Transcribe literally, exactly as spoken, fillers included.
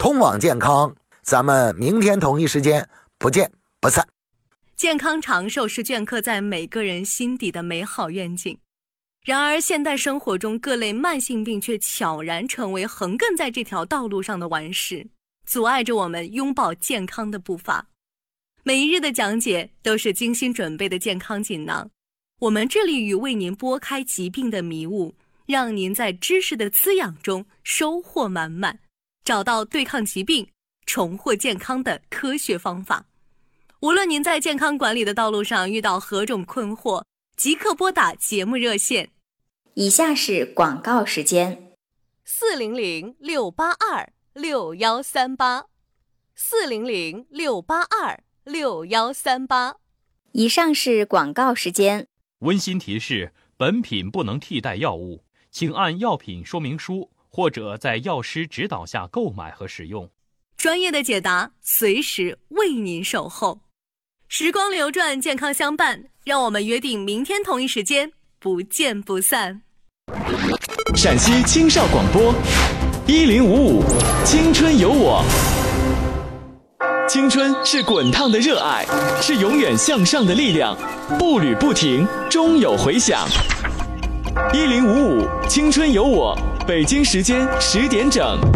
通往健康。咱们明天同一时间不见不散。 健康长寿是镌刻在每个人心底的美好愿景。然而现代生活中各类慢性病却悄然成为横亘在这条道路上的顽石，阻碍着我们拥抱健康的步伐。每一日的讲解都是精心准备的健康锦囊，我们致力于为您拨开疾病的迷雾，让您在知识的滋养中收获满满，找到对抗疾病、重获健康的科学方法。无论您在健康管理的道路上遇到何种困惑，即刻拨打节目热线。 以下是广告时间： 四零零六八二六幺三八，四零零六八二六幺三八。 以上是广告时间。 温馨提示：本品不能替代药物，请按药品说明书或者在药师指导下购买和使用。 专业的解答，随时为您守候。时光流转，健康相伴，让我们约定明天同一时间不见不散。 陕西青少广播一零五五，青春有我。青春是滚烫的热爱，是永远向上的力量，步履不停，终有回响。一零五五，青春有我，北京时间十点整。